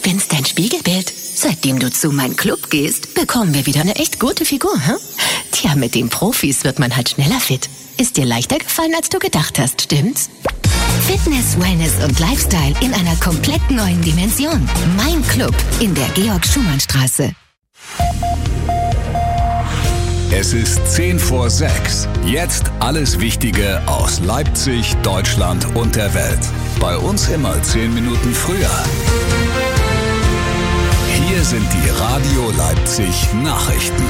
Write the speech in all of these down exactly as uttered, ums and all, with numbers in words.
Übrigens, dein Spiegelbild. Seitdem du zu meinem Club gehst, bekommen wir wieder eine echt gute Figur, hm? Tja, mit den Profis wird man halt schneller fit. Ist dir leichter gefallen, als du gedacht hast, stimmt's? Fitness, Wellness und Lifestyle in einer komplett neuen Dimension. Mein Club in der Georg-Schumann-Straße. Es ist zehn vor sechs. Jetzt alles Wichtige aus Leipzig, Deutschland und der Welt. Bei uns immer zehn Minuten früher. Hier sind die Radio Leipzig Nachrichten.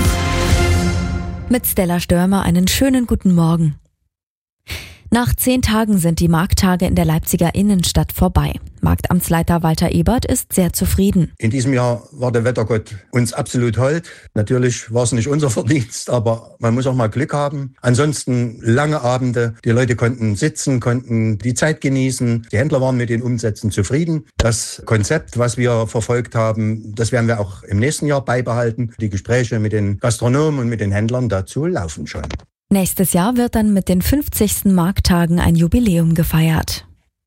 Mit Stella Störmer einen schönen guten Morgen. Nach zehn Tagen sind die Markttage in der Leipziger Innenstadt vorbei. Marktamtsleiter Walter Ebert ist sehr zufrieden. In diesem Jahr war der Wettergott uns absolut hold. Natürlich war es nicht unser Verdienst, aber man muss auch mal Glück haben. Ansonsten lange Abende. Die Leute konnten sitzen, konnten die Zeit genießen. Die Händler waren mit den Umsätzen zufrieden. Das Konzept, was wir verfolgt haben, das werden wir auch im nächsten Jahr beibehalten. Die Gespräche mit den Gastronomen und mit den Händlern dazu laufen schon. Nächstes Jahr wird dann mit den fünfzigsten Markttagen ein Jubiläum gefeiert.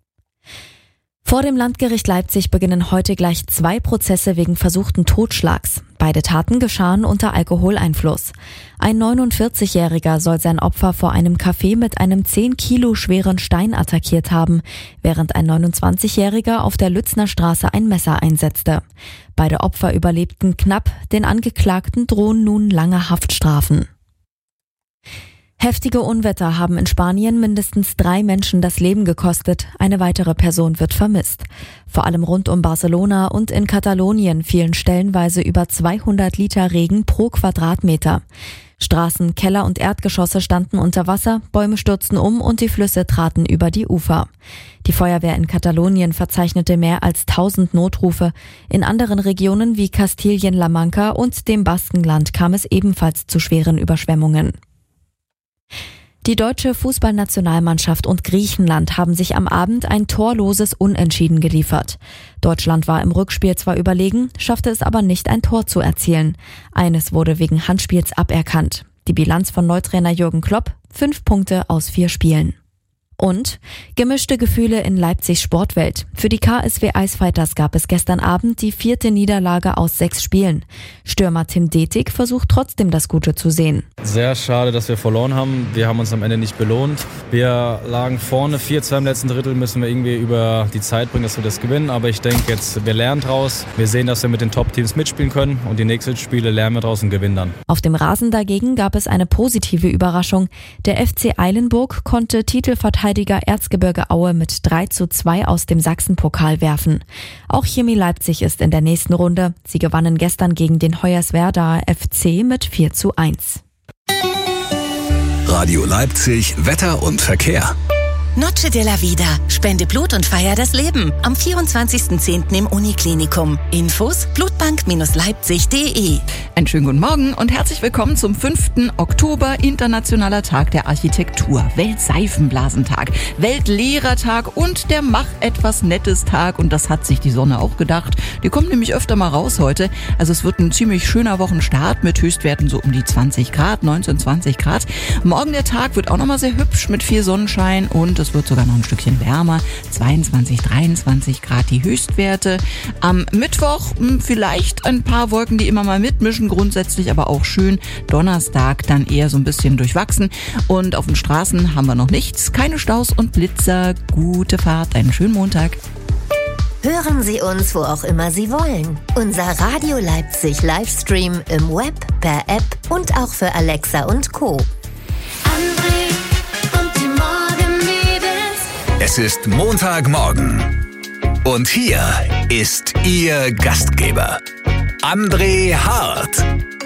Vor dem Landgericht Leipzig beginnen heute gleich zwei Prozesse wegen versuchten Totschlags. Beide Taten geschahen unter Alkoholeinfluss. Ein neunundvierzigjähriger soll sein Opfer vor einem Café mit einem zehn Kilo schweren Stein attackiert haben, während ein neunundzwanzigjähriger auf der Lützner Straße ein Messer einsetzte. Beide Opfer überlebten knapp, den Angeklagten drohen nun lange Haftstrafen. Heftige Unwetter haben in Spanien mindestens drei Menschen das Leben gekostet. Eine weitere Person wird vermisst. Vor allem rund um Barcelona und in Katalonien fielen stellenweise über zweihundert Liter Regen pro Quadratmeter. Straßen, Keller und Erdgeschosse standen unter Wasser, Bäume stürzten um und die Flüsse traten über die Ufer. Die Feuerwehr in Katalonien verzeichnete mehr als tausend Notrufe. In anderen Regionen wie Kastilien-La Mancha und dem Baskenland kam es ebenfalls zu schweren Überschwemmungen. Die deutsche Fußballnationalmannschaft und Griechenland haben sich am Abend ein torloses Unentschieden geliefert. Deutschland war im Rückspiel zwar überlegen, schaffte es aber nicht, ein Tor zu erzielen. Eines wurde wegen Handspiels aberkannt. Die Bilanz von Neutrainer Jürgen Klopp: fünf Punkte aus vier Spielen. Und gemischte Gefühle in Leipzigs Sportwelt. Für die K S W Eisfighters gab es gestern Abend die vierte Niederlage aus sechs Spielen. Stürmer Tim Detig versucht trotzdem das Gute zu sehen. Sehr schade, dass wir verloren haben. Wir haben uns am Ende nicht belohnt. Wir lagen vorne vier zwei im letzten Drittel, müssen wir irgendwie über die Zeit bringen, dass wir das gewinnen. Aber ich denke jetzt, wir lernen draus. Wir sehen, dass wir mit den Top-Teams mitspielen können und die nächsten Spiele lernen wir draus und gewinnen dann. Auf dem Rasen dagegen gab es eine positive Überraschung. Der F C Eilenburg konnte Titelverteidiger Erzgebirge Aue mit drei zu zwei aus dem Sachsenpokal werfen. Auch Chemie Leipzig ist in der nächsten Runde. Sie gewannen gestern gegen den Hoyerswerda F C mit vier zu eins. Radio Leipzig, Wetter und Verkehr. Noche de la Vida. Spende Blut und feier das Leben. Am vierundzwanzigsten zehnten im Uniklinikum. Infos blutbank Leipzig punkt de. Einen schönen guten Morgen und herzlich willkommen zum fünften Oktober, Internationaler Tag der Architektur, Weltseifenblasentag, Weltlehrertag und der Mach etwas Nettes Tag. Und das hat sich die Sonne auch gedacht. Die kommt nämlich öfter mal raus heute. Also es wird ein ziemlich schöner Wochenstart mit Höchstwerten so um die zwanzig Grad, neunzehn, zwanzig Grad. Morgen der Tag wird auch nochmal sehr hübsch mit viel Sonnenschein und es wird sogar noch ein Stückchen wärmer, zweiundzwanzig, dreiundzwanzig Grad die Höchstwerte. Am Mittwoch mh, vielleicht ein paar Wolken, die immer mal mitmischen, grundsätzlich aber auch schön. Donnerstag dann eher so ein bisschen durchwachsen und auf den Straßen haben wir noch nichts, keine Staus und Blitzer. Gute Fahrt, einen schönen Montag. Hören Sie uns, wo auch immer Sie wollen. Unser Radio Leipzig Livestream im Web, per App und auch für Alexa und Co. Es ist Montagmorgen und hier ist Ihr Gastgeber, André Hart.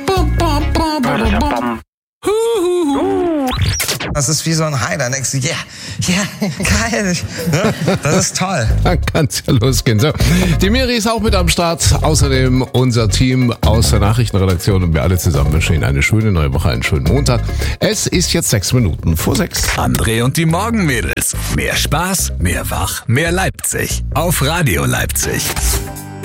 Das ist wie so ein High, da denkst du, ja, yeah, ja, yeah, geil, ja, das ist toll. Dann kann's ja losgehen. So, die Miri ist auch mit am Start, außerdem unser Team aus der Nachrichtenredaktion und wir alle zusammen wünschen Ihnen eine schöne neue Woche, einen schönen Montag. Es ist jetzt sechs Minuten vor sechs. André und die Morgenmädels. Mehr Spaß, mehr Wach, mehr Leipzig. Auf Radio Leipzig.